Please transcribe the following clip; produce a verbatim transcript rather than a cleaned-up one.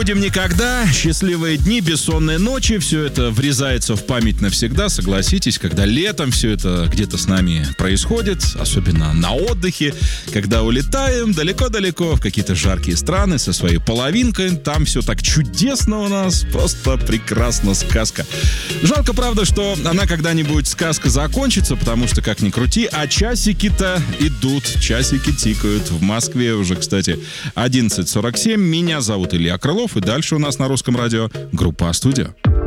Будем никогда, счастливые дни, бессонные ночи, все это врезается в память навсегда, согласитесь, когда летом все это где-то с нами происходит, особенно на отдыхе, когда улетаем далеко-далеко в какие-то жаркие страны со своей половинкой, там все так чудесно у нас, просто прекрасно, сказка. Жалко, правда, что она когда-нибудь, сказка, закончится, потому что, как ни крути, а часики-то идут, часики тикают. В Москве уже, кстати, одиннадцать сорок семь. Меня зовут Илья Крылов. И дальше у нас на Русском радио группа «А-студио».